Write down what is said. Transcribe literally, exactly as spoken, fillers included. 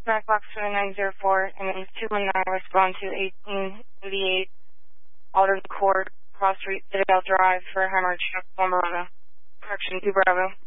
Smack Box seven nine zero four, and then two one nine respond to eighteen eighty-eight Alden Court, Cross Street, Citadel Drive for hemorrhage, Palmerado. Correction, two Bravo.